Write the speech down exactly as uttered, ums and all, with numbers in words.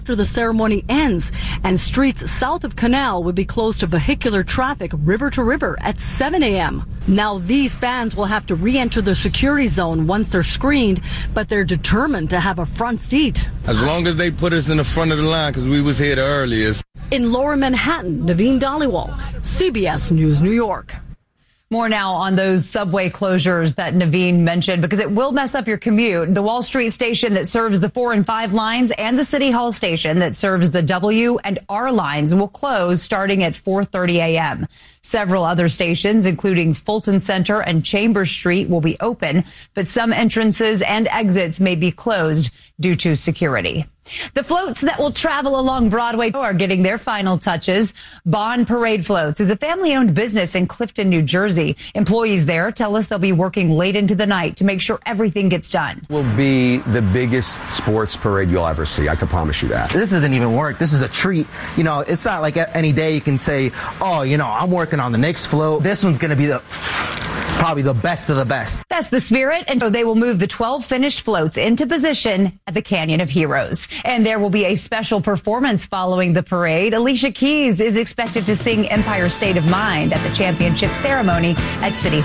After the ceremony ends, and streets south of Canal will be closed to vehicular traffic river to river at seven a.m. Now these fans will have to re-enter the security zone once they're screened, but they're determined to have a front seat. As long as they put us in the front of the line, because we was here the earliest. In Lower Manhattan, Naveen Dhaliwal, C B S News, New York. More now on those subway closures that Naveen mentioned, because it will mess up your commute. The Wall Street station that serves the four and five lines and the City Hall station that serves the W and R lines will close starting at four thirty a.m. Several other stations, including Fulton Center and Chambers Street, will be open, but some entrances and exits may be closed due to security. The floats that will travel along Broadway are getting their final touches. Bond Parade Floats is a family-owned business in Clifton, New Jersey. Employees there tell us they'll be working late into the night to make sure everything gets done. Will be the biggest sports parade you'll ever see. I can promise you that. This doesn't even work. This is a treat. You know, it's not like any day you can say, oh, you know, I'm working on the next float. This one's going to be the probably the best of the best. That's the spirit, and so they will move the twelve finished floats into position at the Canyon of Heroes. And there will be a special performance following the parade. Alicia Keys is expected to sing Empire State of Mind at the championship ceremony at City